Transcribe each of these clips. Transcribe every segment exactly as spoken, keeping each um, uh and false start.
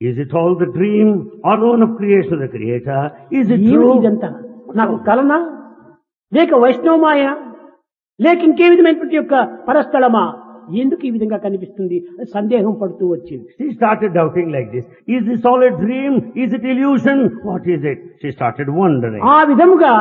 Is it all the dream or the one of creation of the Creator? Is it ఏమిటి true? ఇదంతా నాకు కలనా లేక వైష్ణవమాయ లేక ఇంకే విధమైనటువంటి యొక్క పరస్థలమా ఎందుకు ఈ విధంగా కనిపిస్తుంది అని సందేహం పడుతూ వచ్చింది. She started doubting like this. Is this all a dream? Is it illusion? What is it? She started wondering. ఆ విధముగా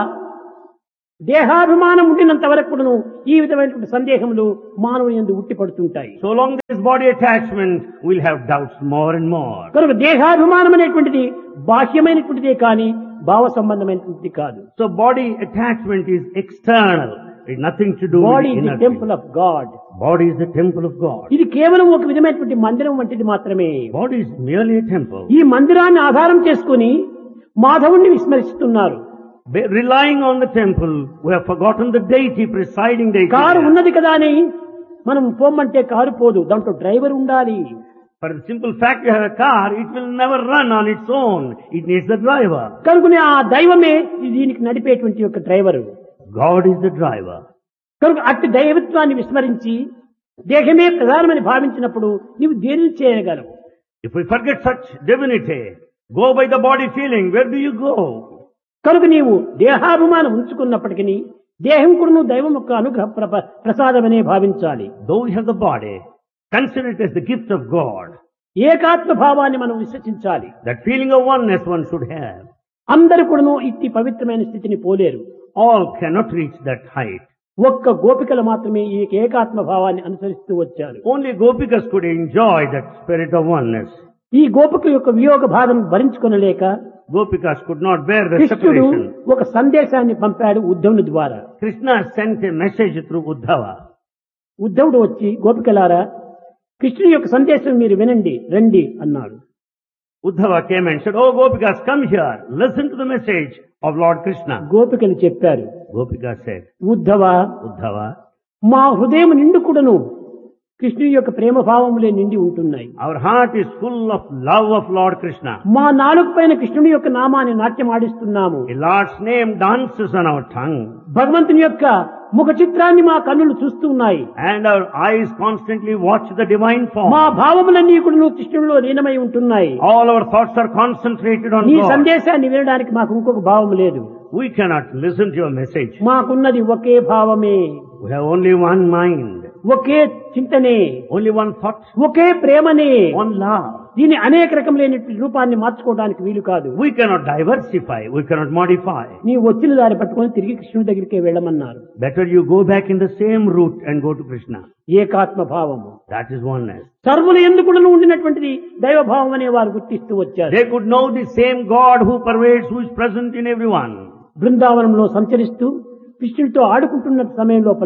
దేహాభిమానం ఉండినంత వరకును ఈ విధమైనటువంటి సందేహములు మానవుని యందు ఉట్టి పడుతుంటాయి. So long there is body attachment, we'll have doubts more and more. కనుక దేహాభిమానం అనేటువంటిది బాహ్యమైనటువంటిదే కానీ భావ సంబంధమైనటువంటిది కాదు. So body attachment is external. It has nothing to do body with is the inner temple thing. Of God. Body is the temple of God. ఇది కేవలం ఒక విధమైనటువంటి మందిరం వంటిది మాత్రమే. Body is merely a temple. ఈ మందిరాన్ని ఆధారం చేసుకుని మాధవుణ్ణి విస్మరిస్తున్నారు. By relying on the temple, we have forgotten the deity presiding deity. Car there. ఉన్నది కదా అని మనం పోమంటే కారు పోదు, దాంట్లో డ్రైవర్ ఉండాలి. For the simple fact you have a car, it will never run on its own. It needs the driver. కనుకనే ఆ దైవమే దీనికి నడిపేటువంటి యొక్క driver. God is the driver. కనుక అట్టి దైవత్వాన్ని విస్మరించి దేహమే ప్రధానమని భావించినప్పుడు నీవు దేనిని చేయగలవు? If we forget such divinity, go by the body feeling, where do you go? కనుక నీవు దేహాభిమానం ఉంచుకున్నప్పటికీ దేహం కూడా నువ్వు దైవం యొక్క అనుగ్రహ ప్ర- ప్రసాదమనే భావించాలి. Though we have the body, consider it as the gift of God. ఏకాత్మ భావాన్ని మనం విశ్వసించాలి. That feeling of oneness one should have. అందరూ కూడాను ఇట్టి పవిత్రమైన స్థితిని పోలేరు. All cannot reach that height. ఒక్క గోపికలు మాత్రమే ఈ ఏకాత్మ భావాన్ని అనుసరిస్తూ వచ్చారు. Only Gopikas could enjoy that spirit of oneness. ఈ గోపిక యొక్క వియోగ బాధను భరించుకొనలేక Gopikas could not bear the కృష్ణుడు separation. ఒక సందేశాన్ని పంపాడు ఉద్ధవుని ద్వారా. Krishna sent a message through Uddhava. ఉద్ధవుడు వచ్చి గోపికలారా కృష్ణుని యొక్క సందేశం మీరు వినండి రండి అన్నాడు. Uddhava came and said, "Oh Gopikas, come here. Listen to the message of Lord Krishna." గోపికలు చెప్పారు, Gopika said, ఉద్ధవ Uddhava, మా హృదయం నిండు కూడాను కృష్ణుని యొక్క ప్రేమ భావములే నిండి ఉంటున్నాయి. our heart is full of love of Lord Krishna. మా నాలుగు పైన కృష్ణుని యొక్క నామాన్ని నాట్యం ఆడిస్తున్నాము. A Lord's name dances on our tongue, భగవంతుని యొక్క ముఖ చిత్రాన్ని మా కన్నులు చూస్తున్నాయి. and our eyes constantly watch the divine form. మా భావములన్నీ కూడా కృష్ణుడిలో లీనమై ఉంటున్నాయి. All our thoughts are concentrated on నీ God. సందేశాన్ని వినడానికి మాకు ఇంకొక భావం లేదు. We cannot listen to your message. మాకున్నది ఒకే భావమే, We have only one mind, okay చింతనే, only one thought, ఒకే ప్రేమనే. one love. దీని అనేక రకములైన రూపాన్ని మార్చుకోవడానికి వీలు కాదు. We cannot diversify, we cannot modify. నీ వచ్చిన దారి పట్టుకొని తిరిగి కృష్ణుడి దగ్గరికే వెళ్ళమన్నారు. Better you go back in the same route and go to Krishna. ఏకాత్మ భావము That is oneness. సర్వులు ఎందుకు ఉండినటువంటిది దైవ భావం అనే వారు గుర్తిస్తూ వచ్చారు. They could know the same God who pervades, who is present in everyone. బృందావనంలో సంచరిస్తూ కృష్ణుడితో ఆడుకుంటున్న సమయం లోపల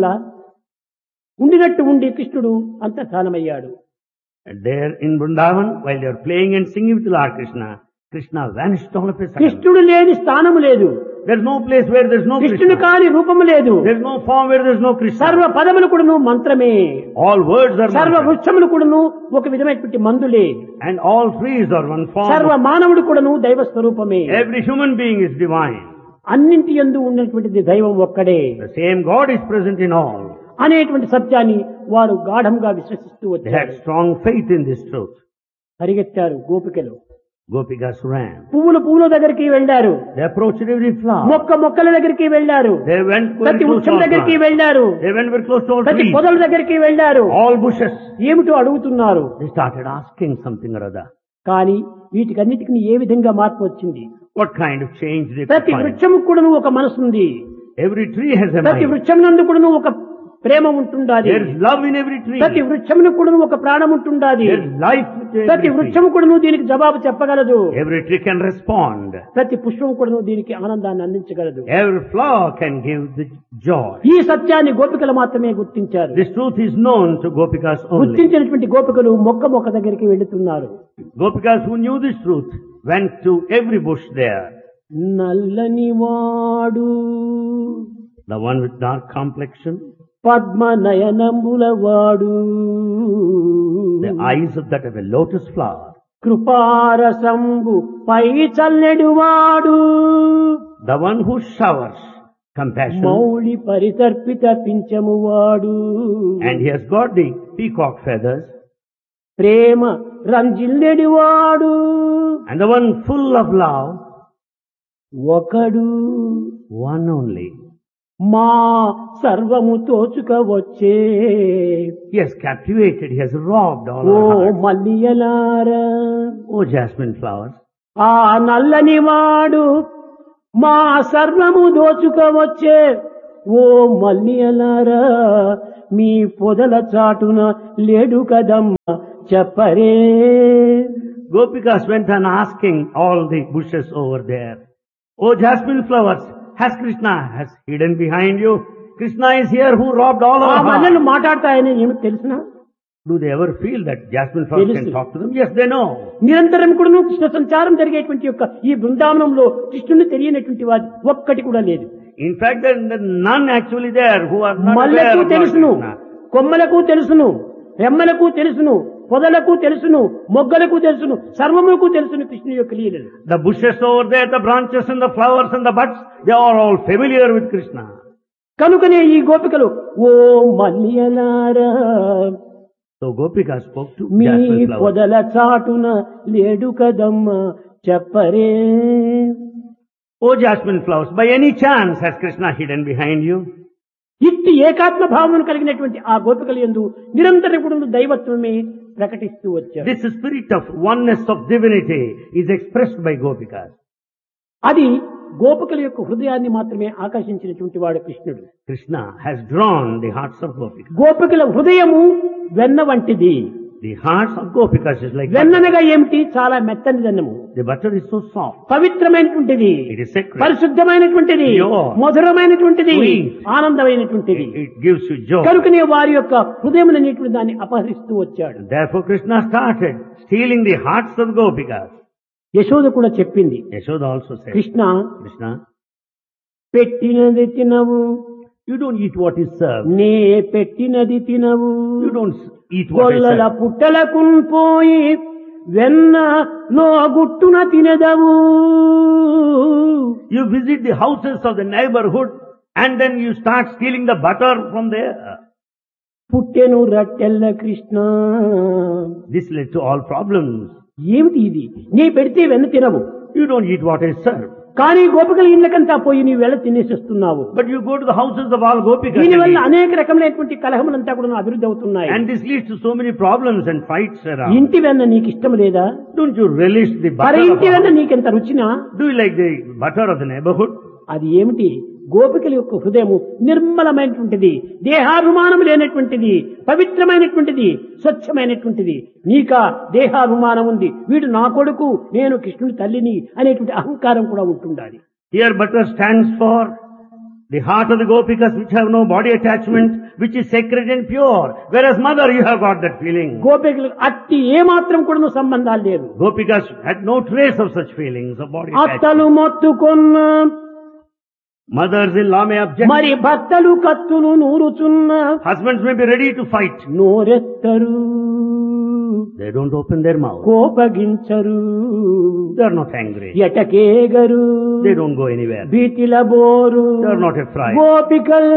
ఉండినట్టు ఉండి కృష్ణుడు అంతర్ధానమయ్యాడు. And there in Vrindavan, while they are playing and singing with Lord Krishna, Krishna vanished all of a sudden. కృష్ణుడు లేని స్థానము లేదు, There is no place where there is no కృష్ణుడు Krishna. కాని రూపము లేదు. There is no form where there is no సర్వ Krishna. పదములు కూడాను మంత్రమే, All words are సర్వ mantra. వృక్షములు కూడాను ఒక విధమైనటువంటి మందులే, And all trees are one form. సర్వ మానవుడు కూడాను దైవ స్వరూపమే. Every human being is divine. అన్నింటి యందు ఉన్నటువంటిది దైవం ఒక్కడే The same God is present in all. అనేటువంటి సత్యాన్ని వారు గాఢంగా విశ్వసిస్తూ They వచ్చారు. had strong faith in this truth. పరిగెత్తారు గోపికలు. Gopikas ran. పువ్వుల పువ్వుల దగ్గరికి వెళ్లారు, They approached every flower. మొక్క మొక్కల దగ్గరికి వెళ్లారు, They went very ప్రతి close to వృక్షం all దగ్గరికి plants. వెళ్లారు, They went very close to all ప్రతి trees. పొదల దగ్గరికి వెళ్లారు. All bushes. ఏమిటో అడుగుతున్నారు. They started asking something or other. కానీ వీటికన్నిటికీ ఏ విధంగా మార్పు వచ్చింది? What kind of change they could ప్రతి find. వృక్షము కూడాను ఒక మనసుంది, Every tree has a ప్రతి mind. వృక్షం నందు కూడాను ఒక ప్రేమ ఉంటుండాలి, There is love in every tree. ప్రతి వృక్షమును కూడాను ఒక ప్రాణం ఉంటుండాలి, There is life in ప్రతి every tree. వృక్షము కూడాను దీనికి జవాబు చెప్పగలదు, Every tree can respond. ప్రతి పుష్పం కూడాను దీనికి ఆనందాన్ని అందించగలదు. Every flower can give the joy. ఈ సత్యాన్ని గోపికలు మాత్రమే గుర్తించారు. This truth is known to Gopikas only. గుర్తించినటువంటి గోపికలు మొక్క మొక్క దగ్గరికి వెళుతున్నారు. Gopikas who knew this truth went to every bush there. నల్లని వాడు The one with dark complexion, Padma నయనంబుల వాడు, the eyes of that of a lotus flower. కృపారసంబు పై చల్లెడు వాడు, The one who showers compassion, Mouli పరితర్పిత పింఛము వాడు, and he has got the peacock feathers. Prema రంజిల్లెడివాడు And the one full of love, ఒకడు one only. మా సర్వము తోచుక వచ్చే He has captivated, he has robbed all oh our hearts. మల్లియలారా Oh, jasmine flowers. ఆ నల్లని వాడు మా సర్వము దోచుక వచ్చే ఓ మల్లియలారా మీ పొదల చాటున లేడు కదమ్మ చెప్పరే. Gopikas went on asking all the bushes over there, oh, jasmine flowers, has Krishna has hidden behind you? Krishna is here who robbed all ఆ our మల్లెలు hearts. మాట్లాడతాయని ఏమిటి తెలిసిన Do they ever feel that jasmine flowers can తెలుసు. talk to them? Yes, they know. నిరంతరం కూడా కృష్ణ సంచారం జరిగేటువంటి యొక్క ఈ బృందావనంలో కృష్ణుని తెలియనటువంటి వాది ఒక్కటి కూడా లేదు. In fact, there are none actually there who are not aware మల్లెకు of Lord తెలుసును, Krishna. కొమ్మలకు తెలుసును, రెమ్మలకు తెలుసును, పొదలకు తెలుసును, మొగ్గలకు తెలుసును, సర్వములకు తెలుసును కృష్ణుని యొక్క లీలలు. The bushes over there, the branches and the flowers and the buds, they are all familiar with Krishna. కనుకనే ఈ గోపికలు ఓ మల్లియలారా So Gopika spoke to me jasmine flowers. పొదల చాటున లేడు కదమ్మ చెప్పరే. Oh, jasmine flowers, by any chance has Krishna hidden behind you? ఇట్టి ఏకాత్మ భావన కలిగినటువంటి ఆ గోపికలు యందు నిరంతరం కూడా దైవత్వమే ప్రకటిస్తూ వచ్చారు. This spirit of oneness of divinity is expressed by Gopikas. అది గోపికల యొక్క హృదయాన్ని మాత్రమే ఆకర్షించినటువంటి వాడు కృష్ణుడు. Krishna has drawn the hearts of Gopikas. గోపికల హృదయము వెన్న వంటిది. The hearts of Gopikas is like butter. వెన్ననగా ఏమిటి? చాలా మెత్తని దన్నము, The butter is so soft. పవిత్రమైనటువంటిది, It is sacred. పరిశుద్ధమైనటువంటిది, Pure. మధురమైనటువంటిది, Sweet. ఆనందమైనటువంటిది. It, it gives you joy. కనుకనే వారి యొక్క హృదయం అనేటువంటి దాన్ని అపహరిస్తూ వచ్చాడు. Therefore Krishna started stealing the hearts of Gopikas. Yashoda కూడా చెప్పింది, Yashoda also said, Krishna Krishna, పెట్టినది తినవు, you don't eat what is served. నే పెట్టినది తినవు, You don't eat what is గొల్లల served. పుట్టలకు పోయి వెన్న లో గుట్టున తినదవు. You visit the houses of the neighborhood and then you start stealing the butter from there. పుట్టెను రట్టెల్ల Krishna. This led to all problems. ఏమిటి ఇది? నీ పెడితే వెన్న తినవు, You don't eat what is served. కానీ గోపికల ఇళ్ళకంతా పోయి నీ వెళ్ళ తినేసి వస్తున్నావు. But you go to the houses of all Gopikas and, దీనివల్ల eat. అనేక రకములైనటువంటి కలహములంతా కూడా అభివృద్ధి అవుతున్నాయి. And this leads to so many problems and fights around. ఇంటి వెన్న నీకు ఇష్టం లేదా? Don't you relish the మరి butter of ఇంటి a వెన్న house? నీకెంత రుచినా? Do you like the butter of the neighborhood? అది ఏమిటి? గోపికల యొక్క హృదయము నిర్మలమైనటువంటిది, దేహాభిమానం లేనటువంటిది, పవిత్రమైనటువంటిది, స్వచ్ఛమైనటువంటిది. నీకా దేహాభిమానం ఉంది, వీడు నా కొడుకు, నేను కృష్ణుని తల్లిని అనేటువంటి అహంకారం కూడా ఉంటుండాలి. Here butter stands for the heart of the Gopikas which have no body attachment, which is sacred and pure. Whereas mother, you have got that feeling. గోపికలు అట్టి ఏమాత్రం కూడా సంబంధాలు లేవు. Gopikas had no trace of such feelings of body అత్తలు attachment. మొత్తుకొన్న Mothers-in-law may object. మరి భర్తలు కత్తులు నూరుచున్న Husbands may be ready to fight. నోరెత్తరు, They don't open their mouth. కోపగించరు, They are not angry. ఎటకేగరు, They don't go anywhere. బీతిల bore, They are not afraid. గోపికల్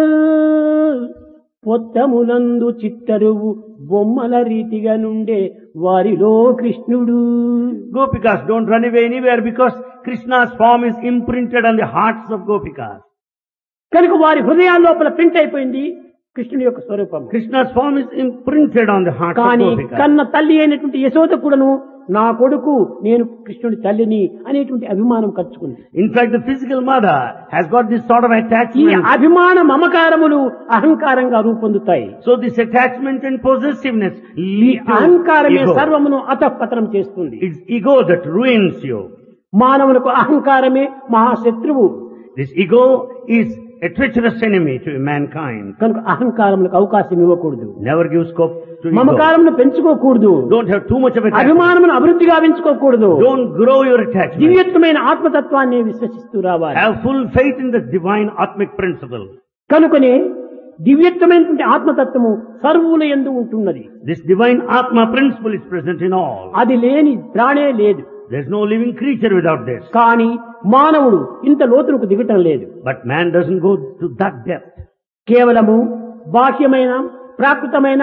పొత్తములందు చిత్తరువు బొమ్మల రీతిగా నుండే వారిలో కృష్ణుడు. Gopikas don't run away anywhere because Krishna's form is imprinted on the hearts of Gopikas. కనుక వారి హృదయాల లోపల print అయిపోయింది కృష్ణుడి యొక్క స్వరూపం. Krishna's form is imprinted on the hearts of కానీ Gopikas. కన్న తల్లి అయినటువంటి యశోద కూడాను నా కొడుకు, నేను కృష్ణుడి తల్లిని అనేటువంటి అభిమానం కలుచుకుంది. In fact, the physical mother has got this sort of ఈ attachment. అభిమాన మమకారములు అహంకారంగా రూపొందుతాయి. So this attachment and possessiveness ఈ lead to అహంకారమే ego. సర్వమును అతఃపతనం చేస్తుంది. It's ego that ruins you. మానవులకు అహంకారమే మహాశత్రువు. This ego is a treacherous enemy to mankind. కనుక అహంకారములకు అవకాశం ఇవ్వకూడదు. Never give scope to ego. మమకారమును పెంచుకోకూడదు. Don't have too much of attachment. అభిమానమును అభివృద్ధిగా పెంచుకోకూడదు. Don't grow your attachment. దివ్యత్వమైన ఆత్మతత్వాన్ని విశ్వసిస్తూ రావాలి. Have full faith in the divine atmic principle. కనుకనే దివ్యత్వమైనటువంటి ఆత్మతత్వము సర్వుల యందు ఉంటున్నది. This divine atma principle is present in all. అది లేని ప్రాణే లేదు. There's no living creature without this. కానీ మానవుడు ఇంత లోతులకు దిగటం లేదు. But man doesn't go to that depth. కేవలము బాహ్యమైన ప్రాకృతమైన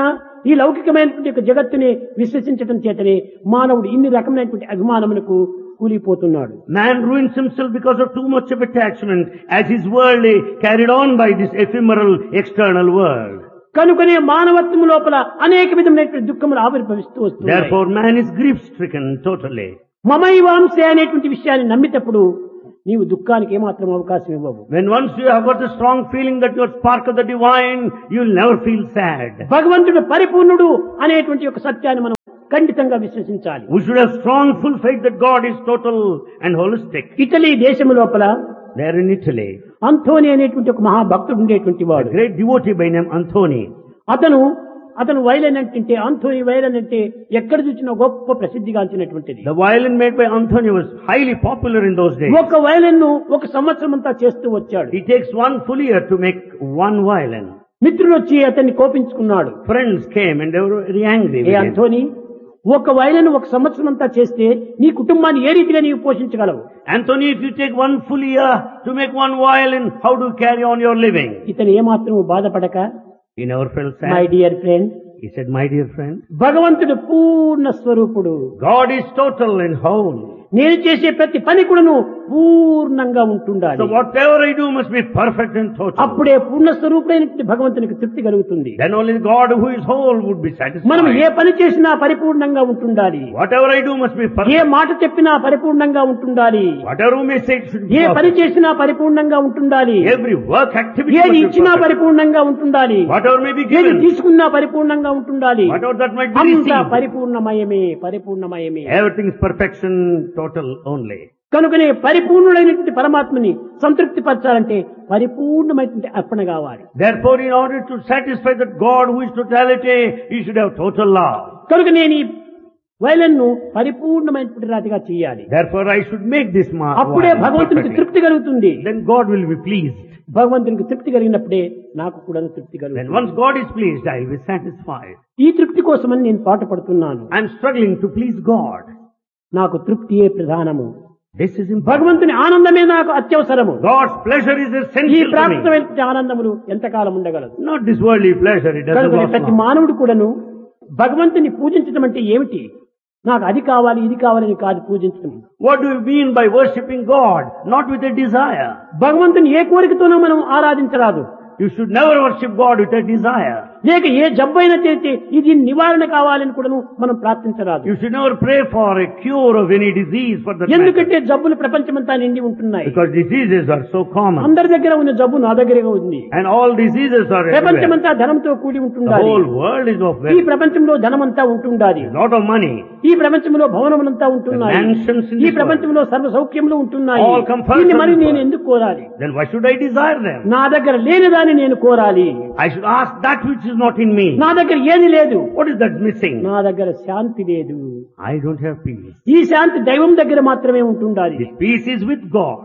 ఈ లౌకికమైనటువంటి యొక్క జగత్తుని విశ్వసించడం చేతనే మానవుడు ఇన్ని రకమైనటువంటి అభిమానములకు కూలిపోతున్నాడు. Man ruins himself because of too much of attachment as his world is carried on by this ephemeral external world. కనుకనే మానవత్వం లోపల అనేక విధమైనటువంటి దుఃఖములు ఆవిర్భవిస్తూ వస్తున్నాయి. Therefore man is grief stricken totally. మమైవాంసే అనేటువంటి విషయాన్ని నమ్మినప్పుడు నీవు దుఃఖానికి ఏమాత్రం అవకాశం ఇవ్వవు. When once you have got a strong feeling that you are spark of the divine, you will never feel sad. భగవంతుడు పరిపూర్ణుడు అనేటువంటి ఒక సత్యాన్ని మనం ఖండితంగా విశ్వసించాలి. We should have strong full faith that God is total and holistic. Italy దేశము లోపల There in Italy, Anthony అనేటువంటి ఒక మహాభక్తుడు ఉండేటువంటి a వాడు. great devotee by name Anthony. అతను అతను వైలన్ అంటే అంథోని వైలన్ అంటే ఎక్కడ చూసినా గొప్ప ప్రసిద్ధిగాంచినటువంటిది. The violin made by Anthony was highly popular in those days. ఒక వైలన్ ను ఒక సంవత్సరం అంతా చేస్తూ వచ్చాడు. It takes one full year to make one violin. మిత్రులు వచ్చి అతన్ని కోపించుకున్నాడు. Friends came and they were very angry A with him. Anthony, ఒక వైలన్ ఒక సంవత్సరం అంతా చేస్తే నీ కుటుంబాన్ని ఏ రీతిగా నీవు పోషించగలవు? Anthony, if you take one full year to make one violin, how do you carry on your living? ఇతను ఏమాత్రం బాధపడక, He never felt my sad. Dear friend, He said, my dear friend, భగవంతుడు పూర్ణ స్వరూపుడు. God is total and whole. నేను చేసే ప్రతి పని కూడాను పూర్ణంగా ఉంటుండాలి. So whatever I do must be perfect and total. అప్పుడే పూర్ణ స్వరూపుడైనటువంటి భగవంతునికి తృప్తి కలుగుతుంది. Then only God who is whole would be మనం ఏ satisfied. పని చేసినా పరిపూర్ణంగా ఉంటుండాలి. Whatever I do must be A perfect. మాట చెప్పినా పరిపూర్ణంగా ఉంటుండాలి. Whatever we may say should be ఏ పని perfect. చేసినా పరిపూర్ణంగా ఉంటుండాలి. Every work activity ఏది must be ఇచ్చినా perfect. పరిపూర్ణంగా ఉంటుండాలి. Whatever may be ఏది given, తీసుకున్నా పరిపూర్ణంగా ఉంటుండాలి. whatever that might be అంతా received, పరిపూర్ణమయమే, పరిపూర్ణమయమే. everything is perfection total only. కనుకనే పరిపూర్ణుడైనటువంటి పరమాత్మని సంతృప్తి పరచాలంటే పరిపూర్ణమైనటువంటి అర్పణ కావాలి. Therefore, in order to satisfy that God who is totality, you should have total love. కనుక నేను ఈ వైలన్ ను పరిపూర్ణమైనటువంటి రాతిగా చేయాలి. Therefore, I should make this mark. అప్పుడే భగవంతునికి తృప్తి కలుగుతుంది. Then God will be pleased. భగవంతునికి తృప్తి కలిగినప్పుడే నాకు కూడా తృప్తి Then కలుగుతుంది. once God is pleased, I will be satisfied. ఈ తృప్తి కోసమని నేను పాట పడుతున్నాను. I am struggling to please God. నాకు తృప్తియే ప్రధానము. This is important. భగవంతుని ఆనందమే నాకు అత్యవసరము. God's pleasure is ఈ essential to me. ప్రాప్తమైన ఆనందములు ఎంతకాలం ఉండగలదు? Not this worldly pleasure, it doesn't కనుక last ప్రతి long. మానవుడు కూడాను భగవంతుని పూజించడం అంటే ఏమిటి? నాకు అది కావాలి ఇది కావాలని కాదు పూజించడం. What do you mean by worshipping God? Not with a desire. భగవంతుని ఏ కోరికతోనూ మనం ఆరాధించరాదు. You should never worship God with a desire. లేక ఏ జబ్బైనా చేస్తే ఇది నివారణ కావాలని కూడా మనం ప్రార్థించరాదు. You should never pray for a cure of any disease for that matter. ఎందుకంటే జబ్బులు ప్రపంచమంతా నిండి ఉంటున్నాయి. Because diseases are so common. అందరి దగ్గర ఉన్న జబ్బు నా దగ్గర ఉంది. And all diseases are everywhere. ప్రపంచమంతా ధనంతో కూడి The ఉంటుండాలి. whole world is of ఈ wealth. ప్రపంచంలో ధనమంతా ఉంటుండాలి. A lot of money. ఈ ప్రపంచంలో భవనములంతా ఉంటున్నాయి. The mansions in ఈ this ప్రపంచంలో సర్వ సౌఖ్యములు ఉంటున్నాయి. All comforts దీన్ని in మరి this నేను world. ఎందుకు కోరాలి? Then why should I desire them? నా దగ్గర లేని దాన్ని నేను కోరాలి. I should ask that which is not in me. నా దగ్గర ఏది లేదు. What is that missing? నా దగ్గర శాంతి లేదు. I don't have peace. ఈ శాంతి దైవం దగ్గర మాత్రమే ఉంటుండాలి. This peace is with God.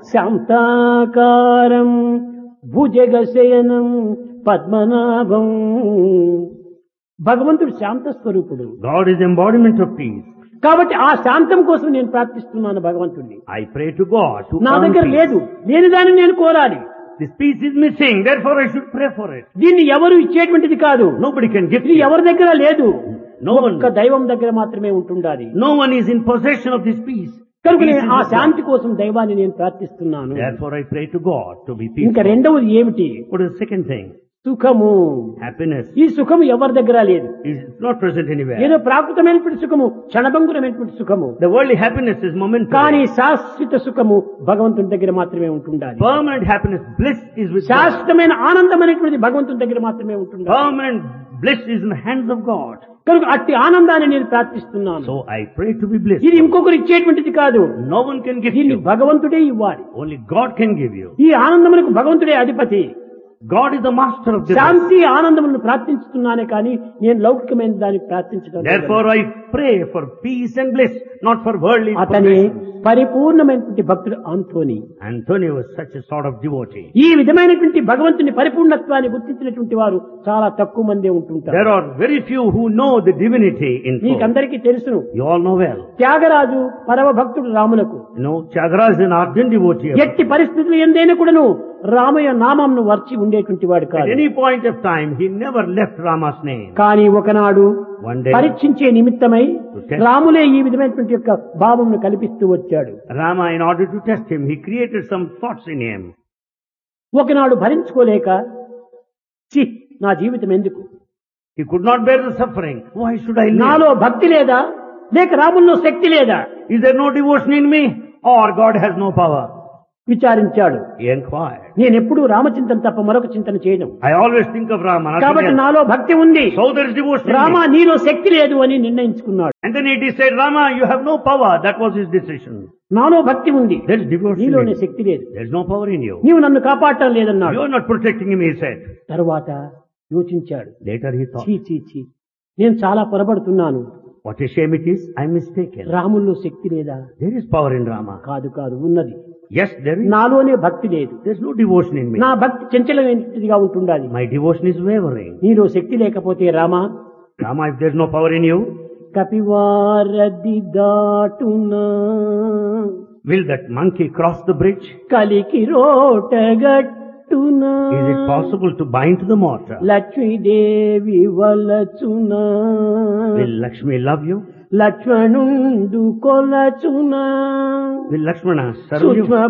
శాంతాకారం భుజగశయనం Padmanabham. భగవంతుడు శాంత స్వరూపుడు. God is embodiment of peace. కాబట్టి ఆ శాంతం కోసం నేను ప్రార్థిస్తున్నాను భగవంతుడిని. I pray to God to నా earn దగ్గర peace. లేదు, లేని దాన్ని నేను కోరాలి. This peace is missing, therefore I should pray for it. దీన్ని ఎవరు ఇచ్చేటువంటిది కాదు. Nobody can give ఇది it. ఎవరి దగ్గర లేదు. No one, ఒక్క దైవం దగ్గర మాత్రమే ఉంటుండాలి. no one is in possession of this peace. కనుక Peace నేను is ఆ with God. శాంతి కోసం దైవాన్ని నేను ప్రార్థిస్తున్నాను. Therefore I pray to God to be ఇంకా peaceful. రెండవది ఏమిటి? What is the second thing? సుఖము. Happiness. ఈ సుఖము ఎవరి దగ్గర లేదు. It's not present anywhere. ఏదో ప్రాకృతమైనటువంటి సుఖము, క్షణభంగురమైనటువంటి సుఖము. The worldly happiness is momentary. కానీ శాశ్వత సుఖము భగవంతుని దగ్గర మాత్రమే ఉంటుండాలి. Permanent happiness, bliss is with God. శాశ్వతమైన ఆనందం అనేటువంటిది భగవంతుని దగ్గర మాత్రమే ఉంటుండాలి. Permanent bliss is in the hands of God. కనుక అట్టి ఆనందాన్ని నేను ప్రార్థిస్తున్నాను. So I pray to be blessed. ఇది ఇంకొకరు ఇచ్చేటువంటిది కాదు. No one can give దీన్ని you. భగవంతుడే ఇవ్వాలి. Only God can give you. ఈ ఆనందమునకు భగవంతుడే అధిపతి. God is the master of the bliss. శాంతి ఆనందములను ప్రార్థించుతున్నానే కానీ నేను లౌకికమైన దాన్ని ప్రార్థించడం లేదు. Therefore I pray for peace and bliss, not for worldly అతనే possessions. పరిపూర్ణమైనటువంటి భక్తుడు Anthony. Anthony was such a sort of devotee. ఈ విధమైనటువంటి భగవంతుని పరిపూర్ణత్వాన్ని గుర్తించినటువంటి వారు చాలా తక్కువ మందే ఉంటుంటారు. There are very few who know the divinity in full. మీకందరికీ తెలుసును. You all know well. Tyagaraju పరమ భక్తుడు రామునకు. You know, Tyagaraja is an ardent devotee. ఎట్టి పరిస్థితులు ఎందైనా కూడాను రామయ్య నామంను వర్చి ఉండేటువంటి వాడు At కాదు. any point of time, he never left Rama's name. కానీ ఒకనాడు One day, పరీక్షించే నిమిత్తమై Okay. రాములే ఈ విధమైనటువంటి యొక్క భావమును కల్పిస్తూ వచ్చాడు. Rama, in order to test him, he created some thoughts in him. ఒకనాడు భరించుకోలేక ఛీ నా జీవితం ఎందుకు, He could not bear the suffering. Why should I live? నాలో భక్తి లేదా లేక రాముల్లో శక్తి లేదా Is there no devotion in me? Or God has no power? విచారించాడు. He inquired. నేనెప్పుడూ రామచింతన తప్ప మరొక చింతన చేయను. I always think of Rama. nothing కాబట్టి else. నాలో భక్తి ఉంది, So there is devotion in Rama me. నీలో శక్తి లేదు అని నిర్ణయించుకున్నాడు. And then he said, Rama, you have no power. That was his decision. నాలో భక్తి ఉంది, There is devotion in నీలోనే you. శక్తి లేదు, There is no power in you. నీవు నన్ను కాపాడటం లేదన్నాడు. You are not protecting him, he said. తరువాత యోచించాడు. Later he thought, చీ చీ చీ నేను చాలా పొరబడుతున్నాను. what a shame it is. I am mistaken. రాముల్లో శక్తి లేదా? There is power in Rama. కాదు కాదు ఉన్నది. Yes, there is. నాలోనే భక్తి లేదు. There is no devotion in me. నా భక్తి చంచలమైనదిగా ఉంటుండాలి. My devotion is wavering. నీలో శక్తి లేకపోతే Rama Rama, if there is no power in you, కపివారది దాటునా will that monkey cross the bridge? కలికి రోటగట్టునా Is it possible to bind to the mortar? Lakshmidevi వలచునా Will Lakshmi love you? లక్ష్మణుండు కొలచునా Will Lakshmana serve you? సూక్ష్మ